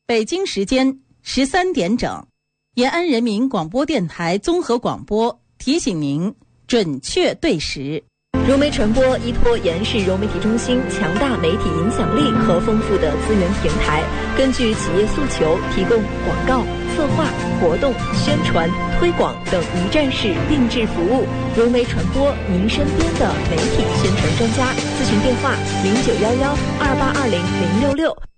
北京时间13点整，延安人民广播电台综合广播提醒您准确对时。 融媒传播依托延世融媒体中心强大媒体影响力和丰富的资源平台，根据企业诉求，提供广告、策划、活动、宣传、推广等一站式定制服务。融媒传播，您身边的媒体宣传专家。咨询电话：091128200666。